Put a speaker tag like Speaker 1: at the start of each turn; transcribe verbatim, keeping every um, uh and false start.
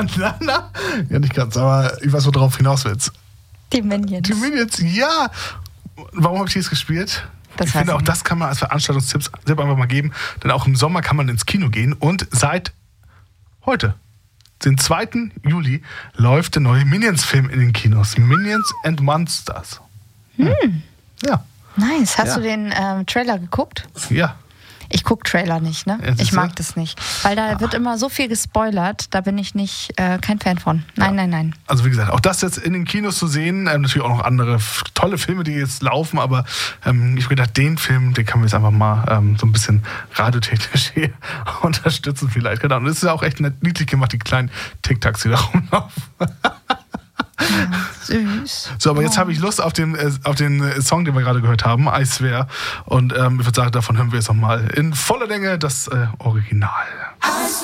Speaker 1: na, na. Ja, nicht ganz, aber ich weiß, worauf hinaus willst.
Speaker 2: Die Minions.
Speaker 1: Die Minions, ja. Warum habe ich das gespielt?
Speaker 2: Das
Speaker 1: ich finde, auch
Speaker 2: nicht.
Speaker 1: das kann man als Veranstaltungstipp einfach mal geben. Denn auch im Sommer kann man ins Kino gehen. Und seit heute, den zweiten Juli, läuft der neue Minions-Film in den Kinos. Minions and Monsters.
Speaker 2: Hm.
Speaker 1: Ja.
Speaker 2: Nice. Hast
Speaker 1: Ja.
Speaker 2: du den ähm, Trailer geguckt?
Speaker 1: Ja.
Speaker 2: Ich gucke Trailer nicht, ne?
Speaker 1: Ja, siehst
Speaker 2: Ich
Speaker 1: du?
Speaker 2: mag das nicht. Weil da wird immer so viel gespoilert, da bin ich nicht äh, kein Fan von. Nein,
Speaker 1: Ja.
Speaker 2: nein, nein.
Speaker 1: Also wie gesagt, auch das jetzt in den Kinos zu sehen, ähm, natürlich auch noch andere f- tolle Filme, die jetzt laufen, aber ähm, ich habe gedacht, den Film, den kann man jetzt einfach mal ähm, so ein bisschen radiotechnisch hier unterstützen vielleicht. Genau. Und es ist ja auch echt nett, niedlich gemacht, die kleinen Tic-Tacs, die da rumlaufen.
Speaker 2: Süß.
Speaker 1: So, aber jetzt habe ich Lust auf den, äh, auf den äh, Song, den wir gerade gehört haben, I Swear. Und ähm, ich würde sagen, davon hören wir jetzt nochmal in voller Länge das äh, Original.
Speaker 3: I swear